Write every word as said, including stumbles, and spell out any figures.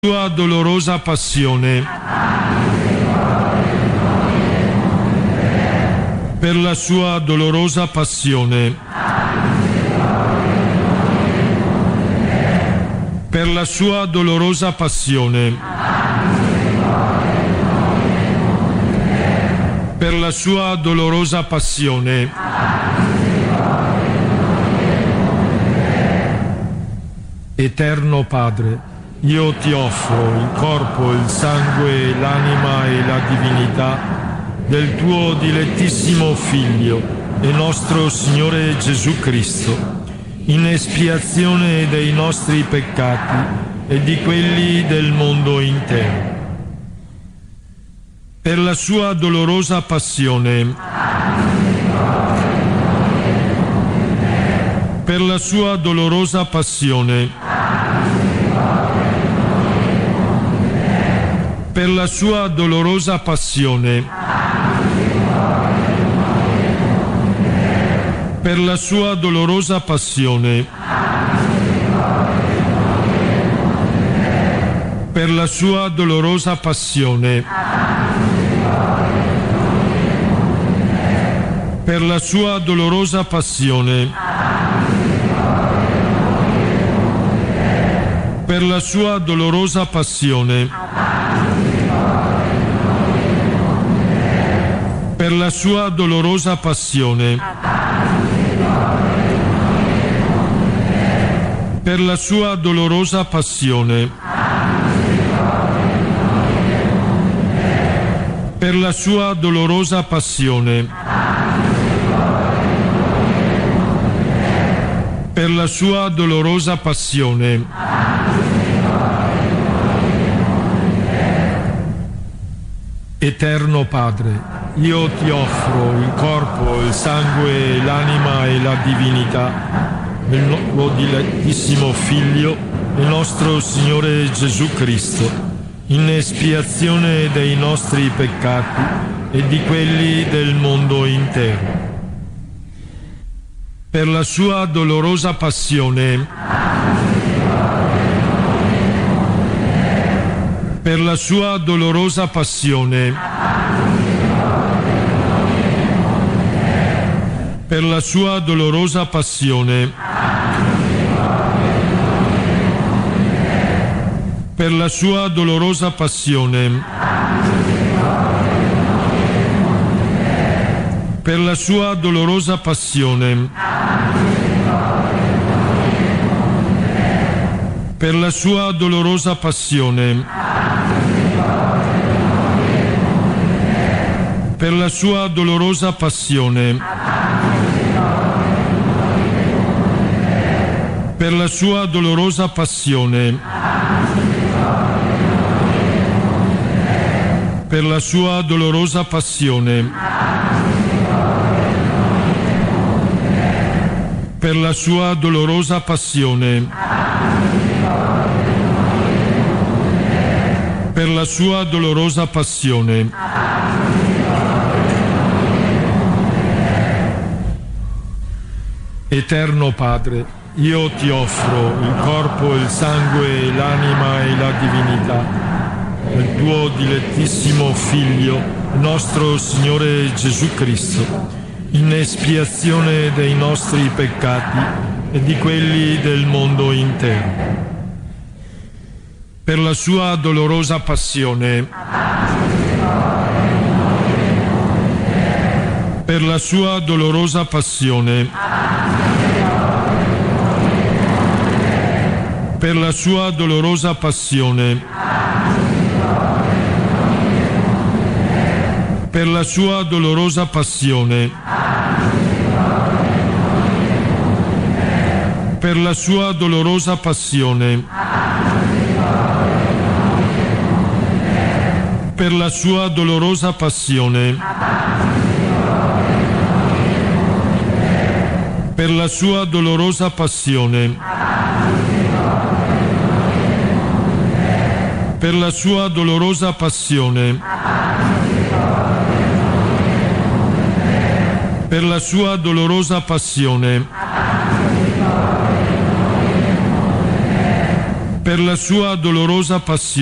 sua dolorosa passione, per la sua dolorosa passione, per la sua dolorosa passione, per la sua dolorosa passione, Eterno Padre, io ti offro il corpo, il sangue, l'anima e la divinità del tuo dilettissimo Figlio e nostro Signore Gesù Cristo, in espiazione dei nostri peccati e di quelli del mondo intero. Per la sua dolorosa passione, per la sua dolorosa passione, per la sua dolorosa passione, per la sua dolorosa passione, per la sua dolorosa passione, per la sua dolorosa passione, per la sua dolorosa passione, per la sua dolorosa passione, per la sua dolorosa passione, per la sua dolorosa passione, per la sua dolorosa passione, Eterno Padre, io ti offro il corpo, il sangue, l'anima e la divinità del tuo dilettissimo Figlio, il nostro Signore Gesù Cristo, in espiazione dei nostri peccati e di quelli del mondo intero. Per la sua dolorosa passione, per la sua dolorosa passione, per la sua dolorosa passione, per la sua dolorosa passione, per la sua dolorosa passione, per la sua dolorosa passione, per la sua dolorosa passione, per la sua dolorosa passione, per la sua dolorosa passione, per la sua dolorosa passione, per la sua dolorosa passione, Eterno Padre, io ti offro il corpo, il sangue, l'anima e la divinità del tuo dilettissimo Figlio, nostro Signore Gesù Cristo, in espiazione dei nostri peccati e di quelli del mondo intero. Per la sua dolorosa passione, per la sua dolorosa passione, per la sua dolorosa passione, per la sua dolorosa passione, per la sua dolorosa passione, per la sua dolorosa passione, per la sua dolorosa passione, per la sua dolorosa passione, per la sua dolorosa passione, per la sua dolorosa passione,